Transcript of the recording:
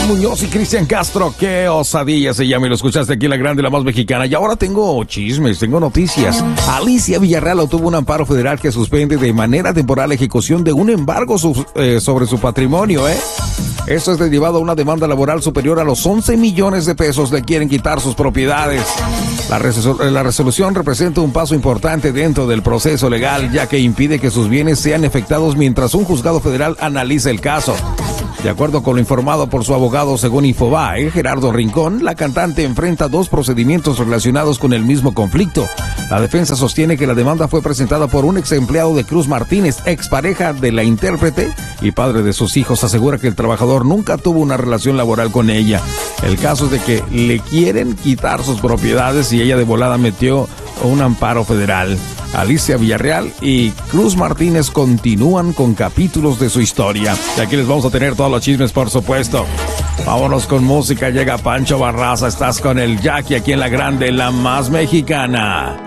Muñoz y Cristian Castro, qué osadilla se llama, y lo escuchaste aquí en la grande, la más mexicana. Y ahora tengo chismes, tengo noticias. Alicia Villarreal obtuvo un amparo federal que suspende de manera temporal la ejecución de un embargo sobre su patrimonio, Esto es derivado a una demanda laboral superior a los 11 millones de pesos. Le quieren quitar sus propiedades. La resolución representa un paso importante dentro del proceso legal, ya que impide que sus bienes sean afectados mientras un juzgado federal analice el caso. De acuerdo con lo informado por su abogado, según Infobae, Gerardo Rincón, la cantante enfrenta 2 procedimientos relacionados con el mismo conflicto. La defensa sostiene que la demanda fue presentada por un ex empleado de Cruz Martínez, expareja de la intérprete y padre de sus hijos. Asegura que el trabajador nunca tuvo una relación laboral con ella. El caso es de que le quieren quitar sus propiedades y ella de volada metió un amparo federal. Alicia Villarreal y Cruz Martínez continúan con capítulos de su historia. Y aquí les vamos a tener todos los chismes, por supuesto. Vámonos con música. Llega Pancho Barraza. Estás con el Jackie aquí en la grande, la más mexicana.